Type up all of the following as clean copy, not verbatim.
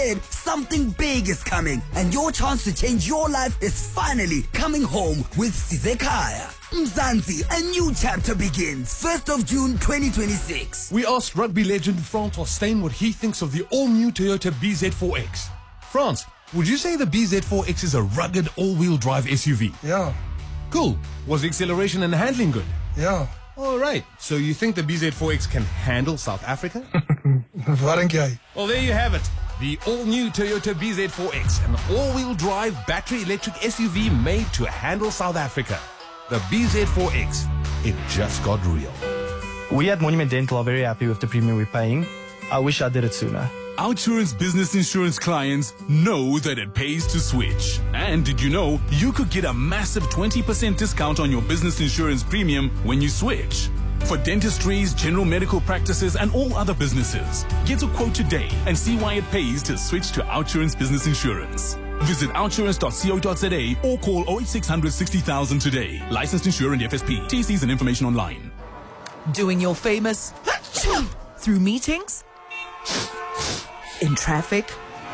said something big is coming and your chance to change your life is finally coming home with Sizekaya. Mzansi, a new chapter begins 1st of June 2026. We asked rugby legend Frans Hosteen what he thinks of the all-new Toyota BZ4X. Frans, would you say the BZ4X is a rugged all-wheel drive SUV? Yeah, Cool. Was the acceleration and handling good? yeah. All right. So you think the BZ4X can handle South Africa? Wat dink jy? Well, there you have it. The all-new Toyota BZ4X, an all-wheel drive battery electric SUV made to handle South Africa. The BZ4X. It just got real. We at Monument Dental are very happy with the premium we're paying. I wish I did it sooner. Outsurance business insurance clients know that it pays to switch. And did you know you could get a massive 20% discount on your business insurance premium when you switch? For dentistries, general medical practices, and all other businesses, get a quote today and see why it pays to switch to Outsurance business insurance. Visit outsurance.co.za or call 08600 60,000 today. Licensed insurer and FSP. TCs and information online. Doing your famous through meetings, in traffic,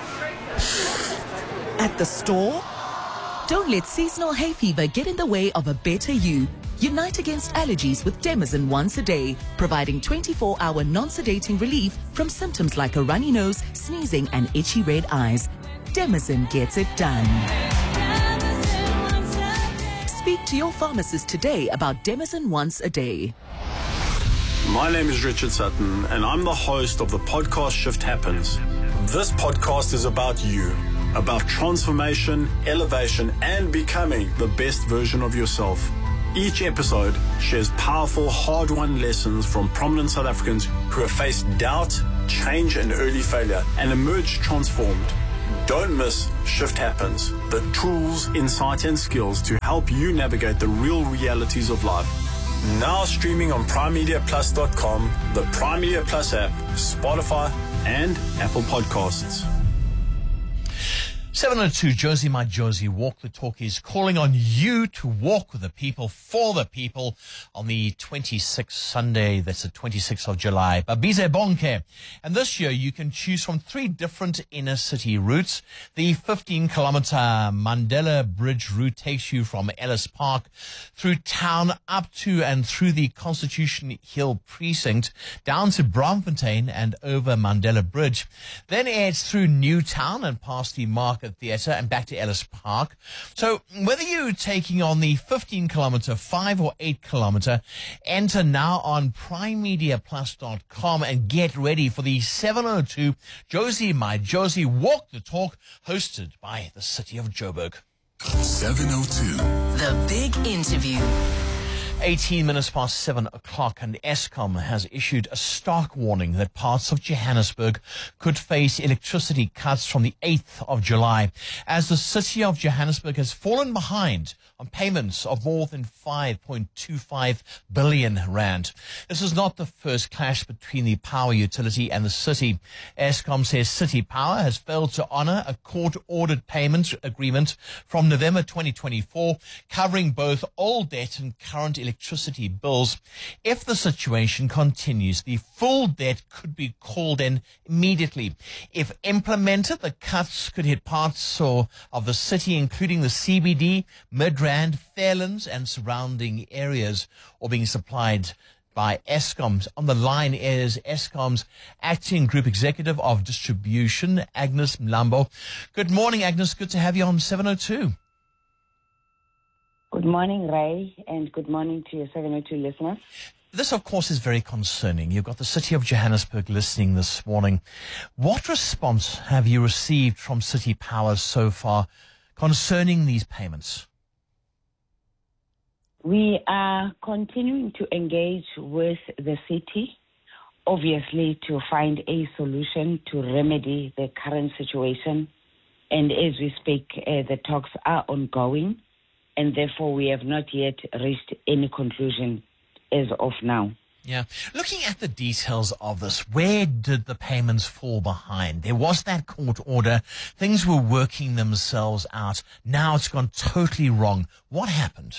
at the store. Don't let seasonal hay fever get in the way of a better you. Unite against allergies with Demazin once a day, providing 24-hour non-sedating relief from symptoms like a runny nose, sneezing, and itchy red eyes. Demazin gets it done. Speak to your pharmacist today about Demazin once a day. My name is Richard Sutton, and I'm the host of the podcast Shift Happens. This podcast is about you, about transformation, elevation, and becoming the best version of yourself. Each episode shares powerful, hard-won lessons from prominent South Africans who have faced doubt, change, and early failure, and emerged transformed. Don't miss Shift Happens, the tools, insight, and skills to help you navigate the real realities of life. Now streaming on PrimeMediaPlus.com, the Prime Media Plus app, Spotify, and Apple Podcasts. 702, Josie, my Josie, Walk the Talk is calling on you to walk with the people, for the people, on the 26th Sunday, that's the 26th of July, Babize Bonke. And this year you can choose from 3 different inner city routes. The 15-kilometer Mandela Bridge route takes you from Ellis Park through town up to and through the Constitution Hill precinct, down to Braamfontein and over Mandela Bridge. Then it's through Newtown and past the Market Theatre and back to Ellis Park. So whether you're taking on the 15-kilometer, 5 or 8-kilometer, enter now on PrimeMediaPlus.com and get ready for the 702 Josie, my Josie, Walk the Talk, hosted by the City of Joburg. 702. The big interview. 18 minutes past 7 o'clock, and Eskom has issued a stark warning that parts of Johannesburg could face electricity cuts from the 8th of July, as the city of Johannesburg has fallen behind on payments of more than 5.25 billion rand. This is not the first clash between the power utility and the city. Eskom says City Power has failed to honour a court-ordered payment agreement from November 2024, covering both old debt and current electricity bills. If the situation continues, the full debt could be called in immediately. If implemented, the cuts could hit parts of the city, including the CBD, Midrand, Fairlands, and surrounding areas, or being supplied by Eskom. On the line is Eskom's Acting Group Executive of Distribution, Agnes Mlambo. Good morning, Agnes. Good to have you on 702. Good morning, Ray, and good morning to your 702 listeners. This, of course, is very concerning. You've got the City of Johannesburg listening this morning. What response have you received from City Power so far concerning these payments? We are continuing to engage with the city, obviously to find a solution to remedy the current situation. And as we speak, the talks are ongoing, and therefore we have not yet reached any conclusion as of now. Yeah. Looking at the details of this, where did the payments fall behind? There was that court order. Things were working themselves out. Now it's gone totally wrong. What happened?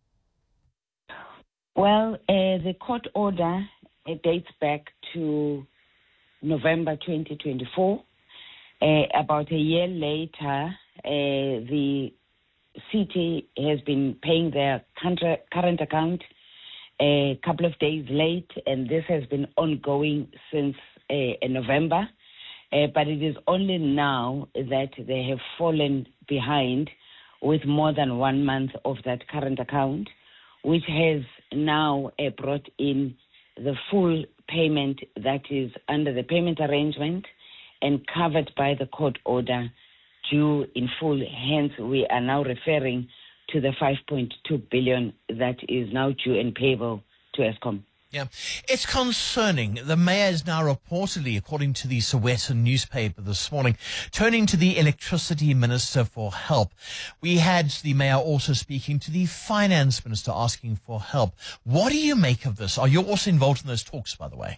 Well, the court order dates back to November 2024. About a year later, the city has been paying their current account a couple of days late, and this has been ongoing since November. But it is only now that they have fallen behind with more than 1 month of that current account, which has now brought in the full payment that is under the payment arrangement and covered by the court order due in full. Hence, we are now referring to the 5.2 billion that is now due and payable to Eskom. Yeah, it's concerning. The mayor is now reportedly, according to the Sowetan newspaper this morning, turning to the electricity minister for help. We had the mayor also speaking to the finance minister asking for help. What do you make of this? Are you also involved in those talks, by the way?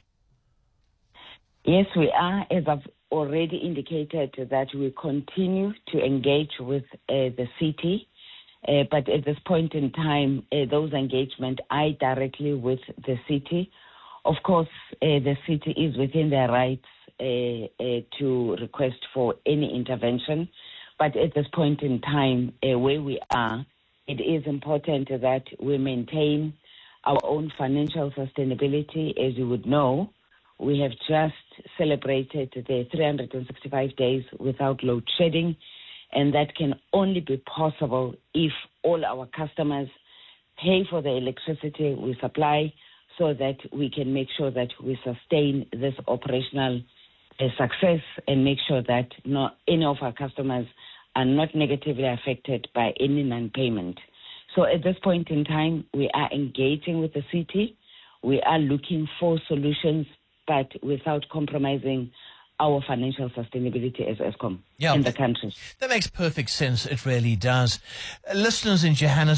Yes, we are. As I've already indicated, that we continue to engage with the city. But at this point in time, those engagements are directly with the city. Of course, the city is within their rights to request for any intervention. But at this point in time, where we are, it is important that we maintain our own financial sustainability. As you would know, we have just celebrated the 365 days without load shedding. And that can only be possible if all our customers pay for the electricity we supply, so that we can make sure that we sustain this operational success and make sure that not any of our customers are not negatively affected by any non-payment. So at this point in time, we are engaging with the city. We are looking for solutions, but without compromising our financial sustainability as Eskom in the country. That makes perfect sense. It really does. Listeners in Johannesburg,